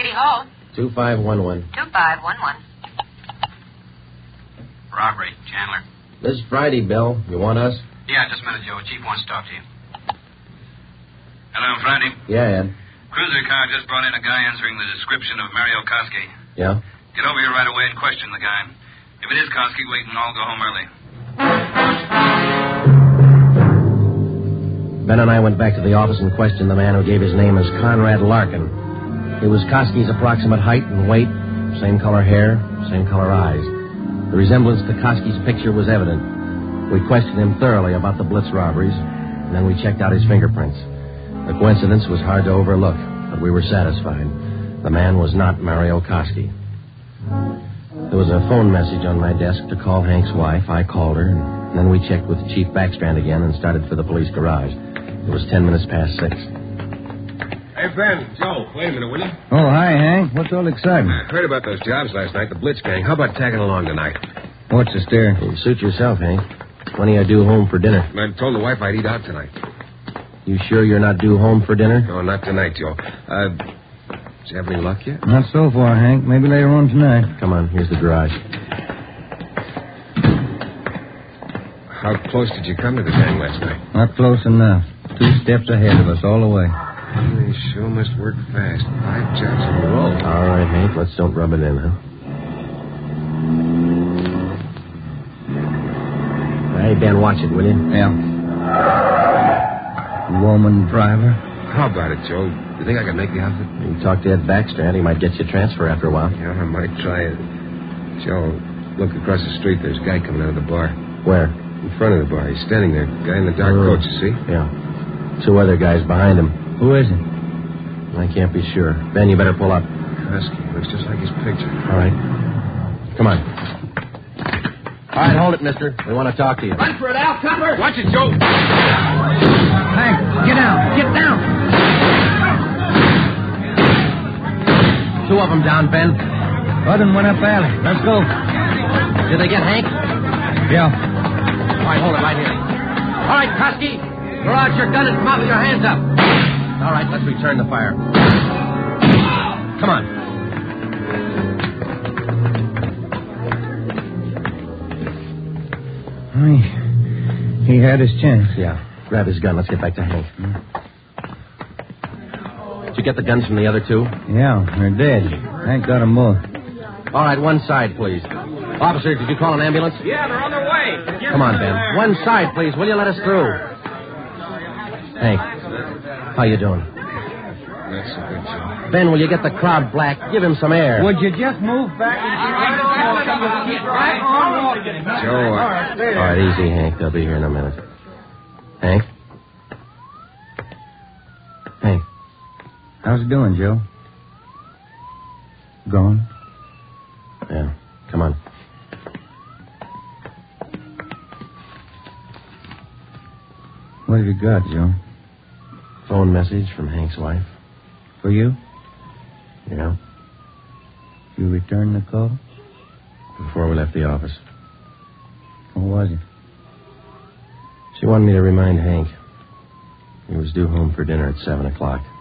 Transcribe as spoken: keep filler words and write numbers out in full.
City Hall. two five one one. two five one one. Robbery, Chandler. This is Friday, Bill. You want us? Yeah, just a minute, Joe. Chief wants to talk to you. Hello, Friday. Yeah, Ed. Cruiser car just brought in a guy answering the description of Mario Koski. Yeah? Get over here right away and question the guy. If it is Koski, wait and I'll go home early. Ben and I went back to the office and questioned the man who gave his name as Conrad Larkin. He was Koski's approximate height and weight, same color hair, same color eyes. The resemblance to Koski's picture was evident. We questioned him thoroughly about the Blitz robberies, and then we checked out his fingerprints. The coincidence was hard to overlook, but we were satisfied. The man was not Mario Koski. There was a phone message on my desk to call Hank's wife. I called her, and then we checked with Chief Backstrand again and started for the police garage. It was ten minutes past six. Hey, Ben, Joe, wait a minute, will you? Oh, hi, Hank. What's all the excitement? I heard about those jobs last night, the Blitz gang. How about tagging along tonight? What's the steer? Well, suit yourself, Hank. When are you due home for dinner? I told the wife I'd eat out tonight. You sure you're not due home for dinner? No, not tonight, Joe. Uh, did you have any luck yet? Not so far, Hank. Maybe later on tonight. Come on, here's the garage. How close did you come to the gang last night? Not close enough. Two steps ahead of us all the way. They sure must work fast. Five jobs in a row. All right, Hank, let's don't rub it in, huh? Hey, Ben, watch it, will you? Yeah. Woman driver. How about it, Joe? You think I can make the outfit? You talk to Ed Backstrand, he might get you a transfer after a while. Yeah, I might try it. Joe, look across the street. There's a guy coming out of the bar. Where? In front of the bar. He's standing there. Guy in the dark Oh. coat, you see? Yeah. Two other guys behind him. Who is it? I can't be sure. Ben, you better pull up. Husky. Looks just like his picture. All right. Come on. All right, hold it, mister. We want to talk to you. Run for it, Al Copper! Watch it, Joe! Hank, get down. Get down. Two of them down, Ben. Other went up alley. Let's go. Did they get Hank? Yeah. All right, hold it right here. All right, Koski. Throw out your gun and come out with your hands up. All right, let's return the fire. Come on. He, he had his chance. Yeah. Grab his gun. Let's get back to Hank. Did you get the guns from the other two? Yeah, they're dead. Hank got them both. All right, one side, please. Officer, did you call an ambulance? Yeah, they're on their way. Come on, Ben. One side, please. Will you let us through? Hank, how you doing? That's a good job. Ben, will you get the crowd black? Give him some air. Would you just move back? Joe, uh, All right, easy, Hank. They'll be here in a minute. Hank? Hank? How's it doing, Joe? Gone? Yeah, come on. What have you got, Joe? Phone message from Hank's wife. For you? Yeah, You returned the call? before we left the office. What was it? She wanted me to remind Hank he was due home for dinner at seven o'clock.